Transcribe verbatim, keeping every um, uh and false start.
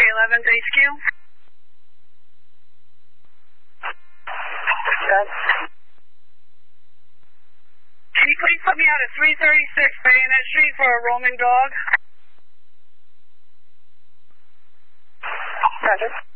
eleven's H Q. Yes. Can you please put me out at three thirty-six Bayonet Street for a roaming dog? Roger.